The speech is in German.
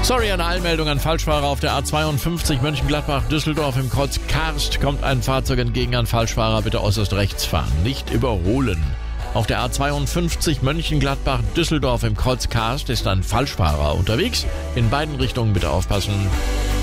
Sorry, eine Eilmeldung an Falschfahrer auf der A52 Mönchengladbach-Düsseldorf im Kreuz Karst. Kommt ein Fahrzeug entgegen, an Falschfahrer bitte äußerst rechts fahren, nicht überholen. Auf der A52 Mönchengladbach-Düsseldorf im Kreuz Karst ist ein Falschfahrer unterwegs. In beiden Richtungen bitte aufpassen.